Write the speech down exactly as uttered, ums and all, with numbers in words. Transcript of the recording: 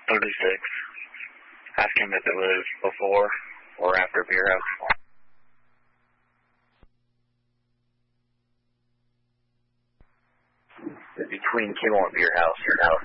thirty-six. Ask him if it was before or after Beer House. Between Kimmel and Beer House. Beer House.